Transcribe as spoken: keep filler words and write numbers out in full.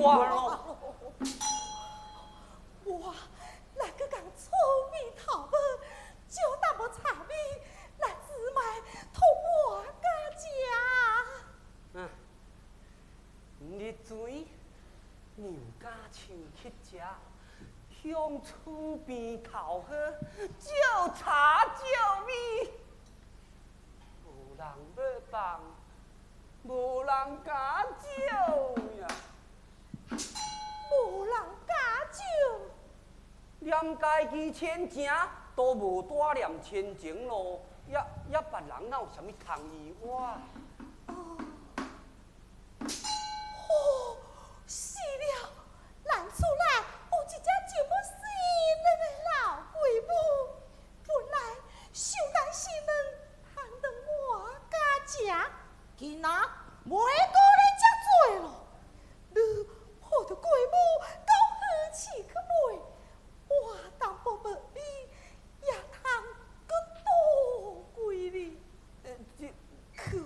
完咯。 哇，那个讲粗米头发，就那么茶米，那只卖同我家家。 嗯，你水牛家亲去食，向厝边头好，就茶就米，无人要放，无人敢酒呀。 无人家酒， 念家己千情，都无带念千情咯，也也别人哪有啥物通意我？